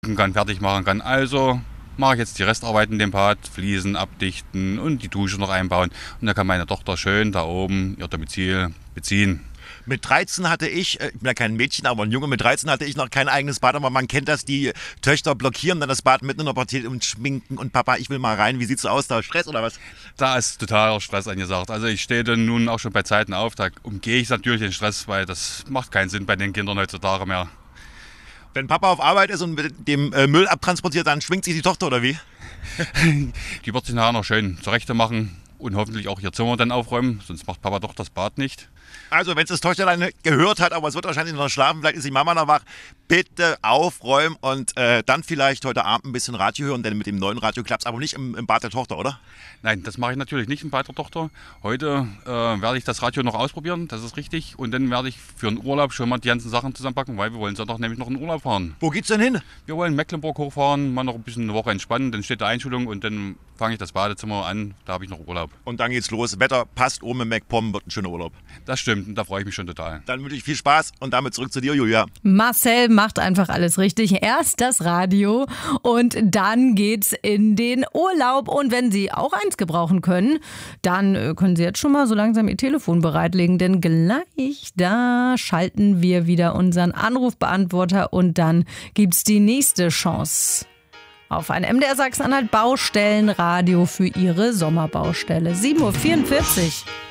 kann, fertig machen kann. Also mache ich jetzt die Restarbeiten in dem Bad, Fliesen abdichten und die Dusche noch einbauen. Und dann kann meine Tochter schön da oben ihr Domizil beziehen. Mit 13 hatte ich bin ja kein Mädchen, aber ein Junge, mit 13 hatte ich noch kein eigenes Bad, aber man kennt das, die Töchter blockieren dann das Bad mitten in der Partie und schminken und Papa, ich will mal rein. Wie sieht's so aus, da Stress oder was? Da ist totaler Stress angesagt. Also ich stehe dann nun auch schon bei Zeiten auf, da umgehe ich natürlich den Stress, weil das macht keinen Sinn bei den Kindern heutzutage mehr. Wenn Papa auf Arbeit ist und mit dem Müll abtransportiert, dann schwingt sich die Tochter oder wie? Die wird sich nachher noch schön zurechte machen und hoffentlich auch ihr Zimmer dann aufräumen, sonst macht Papa doch das Bad nicht. Also, wenn es das Tochterlein gehört hat, aber es wird wahrscheinlich noch schlafen, vielleicht ist die Mama noch wach, bitte aufräumen und dann vielleicht heute Abend ein bisschen Radio hören, denn mit dem neuen Radio klappt es aber nicht im Bad der Tochter, oder? Nein, das mache ich natürlich nicht im Bad der Tochter. Heute werde ich das Radio noch ausprobieren, das ist richtig. Und dann werde ich für den Urlaub schon mal die ganzen Sachen zusammenpacken, weil wir wollen Sonntag nämlich noch in Urlaub fahren. Wo geht's denn hin? Wir wollen Mecklenburg hochfahren, mal noch ein bisschen eine Woche entspannen, dann steht die Einschulung und dann fange ich das Badezimmer an, da habe ich noch Urlaub. Und dann geht's los. Wetter passt, oben im MacPom wird ein schöner Urlaub. Das stimmt und da freue ich mich schon total. Dann wünsche ich viel Spaß und damit zurück zu dir, Julia. Marcel macht einfach alles richtig. Erst das Radio und dann geht's in den Urlaub. Und wenn Sie auch eins gebrauchen können, dann können Sie jetzt schon mal so langsam Ihr Telefon bereitlegen, denn gleich da schalten wir wieder unseren Anrufbeantworter und dann gibt's die nächste Chance auf ein MDR Sachsen-Anhalt Baustellenradio für Ihre Sommerbaustelle. 7:44 Uhr.